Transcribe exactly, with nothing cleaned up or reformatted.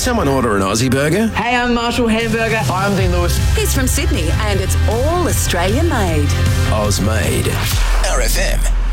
someone order an Aussie burger? Hey, I'm Marshall Hamburger. Hi, I'm Dean Lewis. He's from Sydney and it's all Australian made. Oz made. R F M.